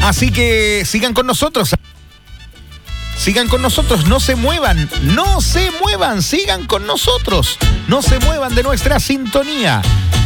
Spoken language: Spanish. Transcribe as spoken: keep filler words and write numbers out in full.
Así que sigan con nosotros. Sigan con nosotros, no se muevan, no se muevan, sigan con nosotros, no se muevan de nuestra sintonía.